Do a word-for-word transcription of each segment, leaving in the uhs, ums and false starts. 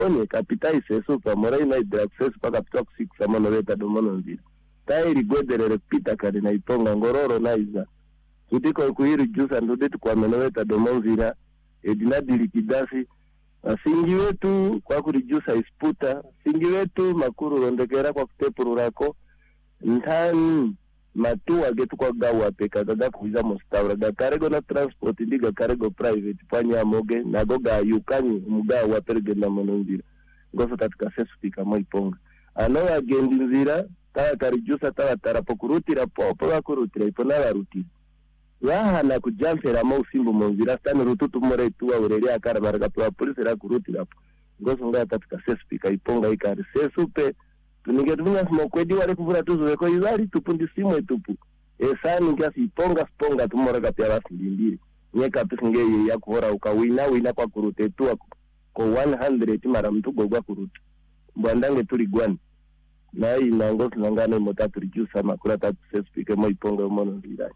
onye capitais eso pa morai na access pa capital six sama no weta domono nzira tairi gwederere pita kare na iponga ngororo na iza tutiko kuiri jusa ndodetu kwa menoweta domono nzira edinadiri kidasi singi wetu kwa kurijusa isputa singi wetu makuru rondekera kwa kutepuru rako ntani matua getu kwa gawa peka dada kuiza mostaura da karego na transport ndiga karego private panya moge na goga yukanyi mga wa perge na mononzira ngoso katika sesu pika mo iponga ano agendi nzira ta karijusa ta tarapokurutira popo bakurutira ipona baruti yaha na kujampera mo usimbo monzira stani rututu more tuwa urere akara barga kwa polisi ra kurutira ngoso nga katika sesu pika iponga ikari sesu pe tunige tunya smokwedi wale kuvura tuzo ko yari tupundi simwe tupu esani ngasi iponga sponga tumora kapya basi ndindiri nyeka pisinge ya kuhora ukawina wina kwa kurute tu ko one hundred mara mtugo gwa kuruta mbwandange tuli gwani na ina ngosi nangane motatu reduce makura tatu speak mo iponga mono ndira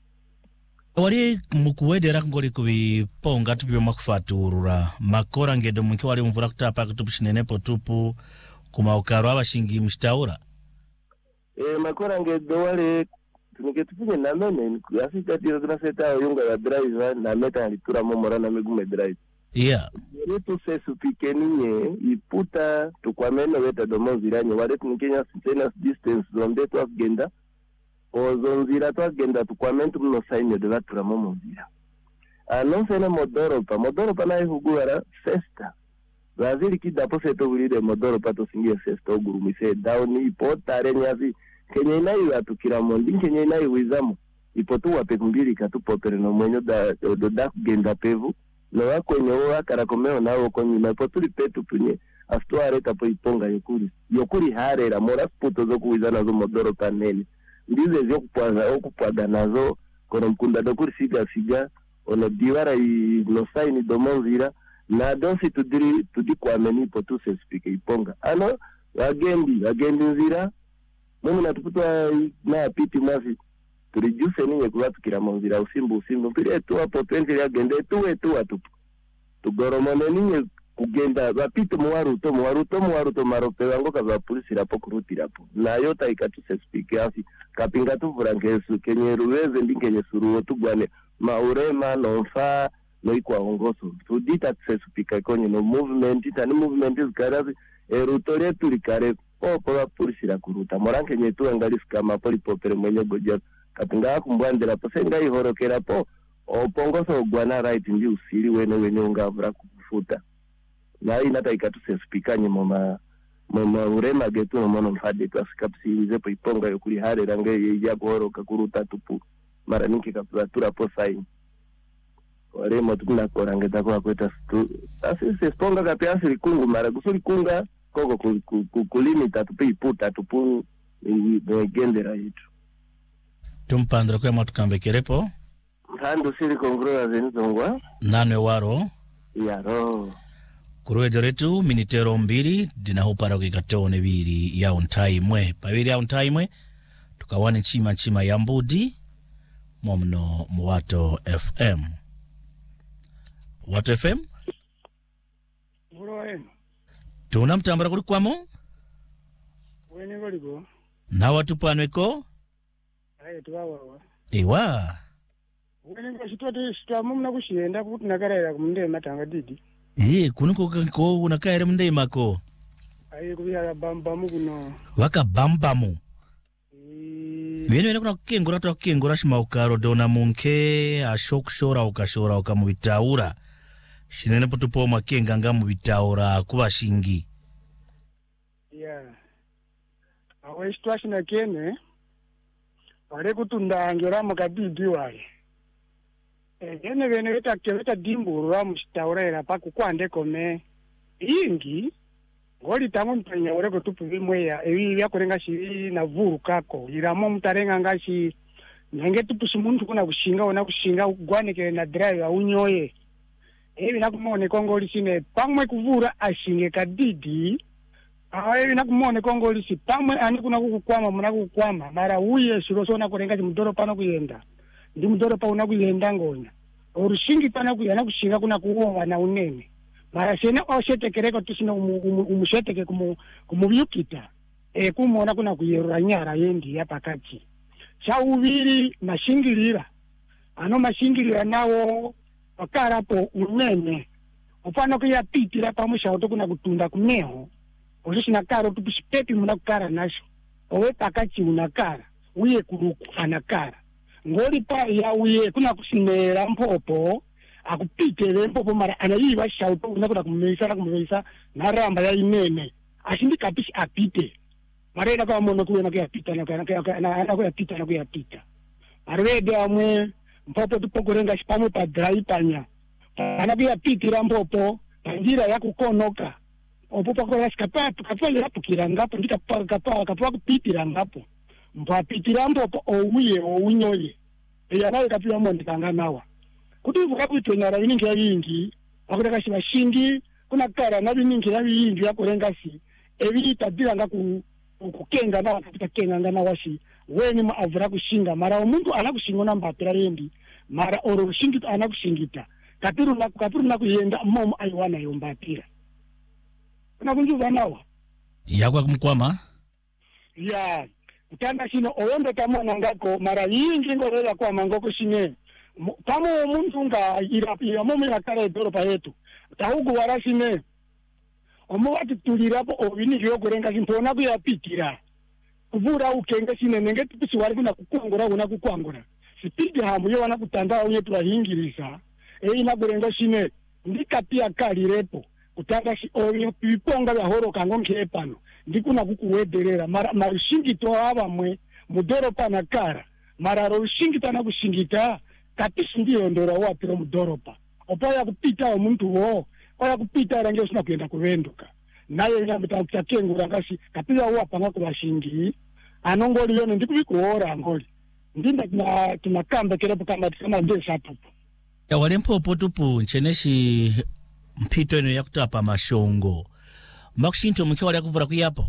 wali mukuwedera ngoli kubiponga tupyo makufaturura makora ngedo munki wali mvura kutapa kutupishinenepo tupu kuma ukaro abashingi mshtaura eh makora ngedo wale tungetupunye namene asita tiro tunaseta yunga ya driver na meta alitura momora na migume drive yeah yetu sesu pikenye iputa tukwameno weta domonziranye wale tunikenya sentena distance zonde tu agenda ozonzira tu agenda tukwamento mno saine de vatura momonzira anonsene modoro pa modoro pa na ihugura festa Brazil kidapo seto bulide modoro pa to singie festa ogurumise down ipotare nyazi Kenya inayi atukira mondi Kenya inayi wizamo ipotu wape kumbiri katupopere no mwenyo da do da genda pevu no wakwenye wa karakomeo nawo konyi na ipotu lipetu punye astuare tapo iponga yokuri yokuri harera mora puto zo kuwizana zo modoro paneli ndize zo kupwaza okupwaga nazo kono mkunda dokuri siga siga ono diwara i no saini domonzira na donsi tudiri tudikwa meni potu se speak iponga ano wagendi wagendi nzira Mimi natuputwa na piti mafi tureduce ninye kuwa tukira monzira usimbu usimbu pile tu hapo penzi ya gende tuwe tu watu tugoromone ninye kugenda bapite muwaru to muwaru to muwaru to marope wango kaza polisi rapo kuruti rapo na yota ikatuse speak afi kapinga tu vurangesu kenye ruweze ndingenye suruo tu gwane maurema nonfa no ikwa hongoso tudita tse speak konye no movement ita ni movement zikarazi erutore tulikare popo wa polisi la kuruta moranke nyetu angalis kama poli popere mwenye goja katunga kumbwandira posenga ihorokera po opongoso gwana right ndi usiri wene wene ungavura kufuta na inata ikatuse spikanye mama mama urema getu no mono mfade kasikapsirize po iponga yokuri hare range ya kuhoroka kuruta tupu mara ninki kapulatura po sai wale motuna korangeta kwa kweta stu asisi sponga kapiasi likungu mara kusuri kunga koko kulimita tupi iputa tupu gendera yetu tumpandra kwa matukambe kerepo mhando siri kongrua zenizongwa nanwe waro yaro kuruwe doretu minitero mbili dina hupara kikatone biri ya untai mwe pabiri ya untai mwe tukawane chima chima ya mbudi momno Mwato F M Mwato F M Muro enu tuna mtambara kuli kwamo wene goliko na watu panweko aye tuwawawa ewa wene ngashitoti shitamu mna kushiyenda kuti nakarayira kumnde matanga didi ee kunuko ko unakaere mnde mako aye kubira bambamu kuno waka bambamu Wene wene kuna kukengura tuwa kukengura shima ukaro dona munke ashokshora ukashora ukamubitaura shinene putupo makenga nga mubitaura kuwa shingi yeah awe shituashi na kene wale kutundangira mukadidi wale ene wene weta keweta dimburu wa mshitaura ila paku kwande kome ingi ngoli tangu mpenya ule kutupu vimweya ewi ya kurenga shiri na vuru kako ilamo mtarenga ngashi nyange tupu simuntu kuna kushinga wana kushinga gwaneke na drive unyoye ewi nakumone kongoli sine pamwe kuvura ashinge kadidi awa ewi nakumone kongoli si pamwe ani kuna kukukwama muna kukukwama mara uye siroso na kurenga mdoro pana kuyenda ndi mdoro pa una kuyenda ngonya orushingi pana kuyana kushinga kuna kuowa na unene mara sene oshetekereko tusina umusheteke kumubyukita e kumona kuna kuyerura nyara yendi ya pakati cha uviri mashingirira ano mashingirira nawo wakarapo unene upana kuyapitira pamushauto kuna kutunda kuneho olishina karo tupishipepi muna kukara nasho owe pakati unakara uye kuruku anakara ngoli pa ya uye kuna kusimera mpopo akupitele mpopo mara anayiwa shauto unakuna kummeisa na kummeisa na ramba ya inene ashindi kapishi apite mara ina kwa mono kuwe na kuyapita na kuyapita na kuyapita marwede amwe mpopo tupokurenga shipamwe pa drai panya ana kuyapitira mpopo panjira ya kukonoka opopo kwa skapatu kapole hapo kirangapo ndika pa kapa kapa kupitira ngapo mpapitira mpopo ouye ounyoye eya nawe kapira monde kanganawa kuti vuka kuitonyara iningi yingi akutaka shiva shingi kuna kara na biningi ya yingi yakurengasi ebili tabira ngaku kukenga na wakati kenga ngana washi weni ma avura kushinga mara umuntu anakushingona mbapira yendi mara oro shingita anakushingita kapiru na kapiru na kuyenda momo aiwana yombapira kuna kunjuva nawa yakwa kumkwama ya utanda shino oyombe kamona ngako mara yingi ngorela kwa mangoko shine pamo umuntu nga ira momo yakare doropa yetu tahugu warashine omo wati tulirapo obini vyo kurenga simpona kuyapitira kuvura ukenge sine nenge tupisi wali kuna kukongora una kukwangora sipidi hamu yo wana kutanda unye turahingirisa e ina kurenga sine ndika pia kali repo kutanga si oyo piponga ya horo kango mkepano ndikuna kukuwederera mara marushingito haba mwe mudoro pana kara mara rushingita na kushingita kapisi ndiyo ndora wapiro mudoropa opoya kupita omuntu wo oya kupita rangi usina kuenda kuvenduka naye nyambita kutakengura ngasi kapira wapanga kubashingi anongoli yone ndikubikuora ngoli ndinda tuna tunakamba kerepo kama kama ndesa tupo ya wale mpopo tupu ncheneshi mpito eno yakutapa mashongo makushinto mke wale yakuvura kuyapo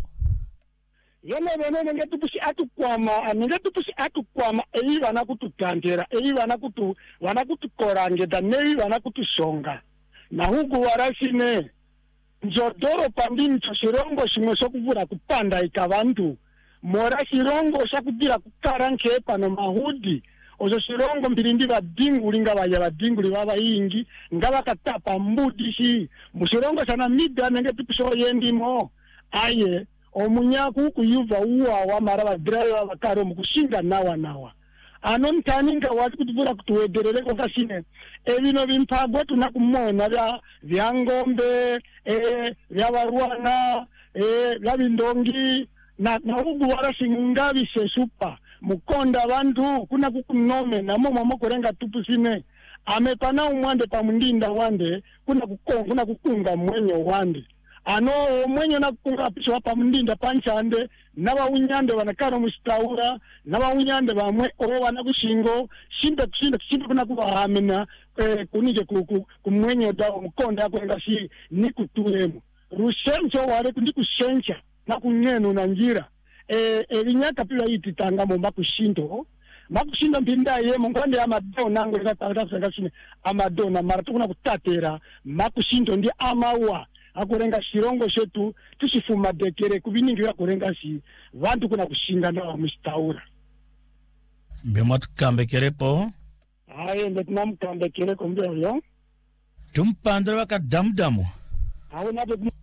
yene bene nge tupushi atukwama nge tupushi atukwama eyi bana kututandera eyi bana kutu wana kutukorange da neyi bana kutushonga na hugu warashine njodoro pandini choshirongo shimwe sokuvura kupanda ikavantu mora shirongo shakudira kukaranke pano mahudi ozo shirongo mbirindi badinguli nga baya badinguli baba ingi nga bakatapa mbudi shi mushirongo sana mida nenge tupisho yendimo aye omunyaku kuyuva uwa wa mara badriver bakaro mukushinga nawa nawa ano mtaninga wati kutuvura kutuwederere kwa kasine ebino bimpago tunakumona vya vya ngombe eh vya warwana eh vya bindongi na na ugu warashinga bisesupa mukonda bantu kuna kukunome na momo mokorenga tupu sine amepana umwande pa mundinda wande kuna kukonga kuna kukunga mwenyo wande ano mwenyo na kukunga pisho hapa mundinda panchande naba unyande wanakaro mustaura naba unyande bamwe owe wanakushingo shimbe kushinde shimbe kuna kubahamena eh, kunije kumwenyo dawo mukonda yakurenga si nikuturemu rushencho wale kundikushencha na kunyenu na njira eh elinyaka pila ititanga momba kushindo makushinda mbinda ye mongwande amadona ngo katata sine amadona mara tukuna kutatera makushindo ndi amawa akurenga shirongo shetu tushifuma dekere kubiningira kurenga si vantu kuna kushinga na mustaura bema tukambekerepo aye ndetunamukambekere kombe yo tumpandra wakadamdamu awe nabe